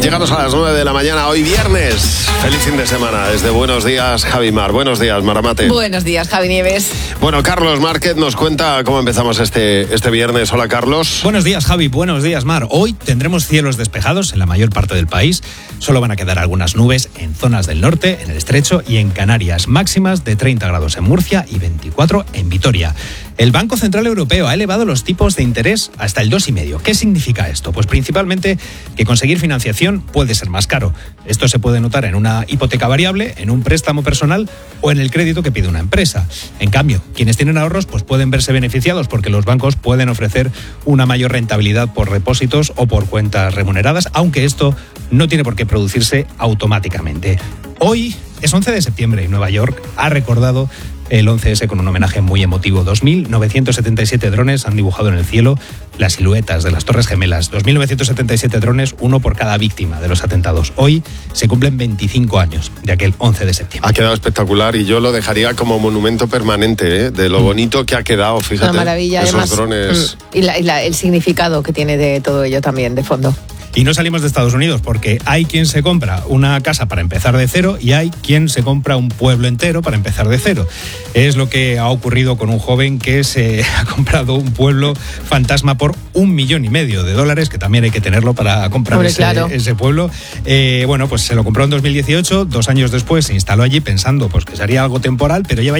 Llegamos a las 9 de la mañana, hoy viernes. Feliz fin de semana. Desde Buenos Días, Javi Mar. Buenos días, Maramate. Buenos días, Javi Nieves. Bueno, Carlos Márquez nos cuenta cómo empezamos este viernes. Hola, Carlos. Buenos días, Javi. Buenos días, Mar. Hoy tendremos cielos despejados en la mayor parte del país. Solo van a quedar algunas nubes en zonas del norte, en el Estrecho y en Canarias. Máximas de 30 grados en Murcia y 24 en Vitoria. El Banco Central Europeo ha elevado los tipos de interés hasta el 2,5%. ¿Qué significa esto? Pues principalmente que conseguir financiación puede ser más caro. Esto se puede notar en una hipoteca variable, en un préstamo personal o en el crédito que pide una empresa. En cambio, quienes tienen ahorros pues pueden verse beneficiados porque los bancos pueden ofrecer una mayor rentabilidad por repósitos o por cuentas remuneradas, aunque esto no tiene por qué producirse automáticamente. Hoy es 11 de septiembre y Nueva York ha recordado el 11S con un homenaje muy emotivo. 2.977 drones han dibujado en el cielo las siluetas de las Torres Gemelas. 2.977 drones, uno por cada víctima de los atentados. Hoy se cumplen 25 años de aquel 11 de septiembre. Ha quedado espectacular y yo lo dejaría como monumento permanente, de lo bonito que ha quedado, fíjate. Una maravilla, esos además, drones. Y el significado que tiene de todo ello también, de fondo. Y no salimos de Estados Unidos porque hay quien se compra una casa para empezar de cero y hay quien se compra un pueblo entero para empezar de cero. Es lo que ha ocurrido con un joven que se ha comprado un pueblo fantasma por $1,5 millones, que también hay que tenerlo para comprar ese pueblo. Bueno, pues se lo compró en 2018, 2 años después se instaló allí pensando pues que sería algo temporal, pero lleva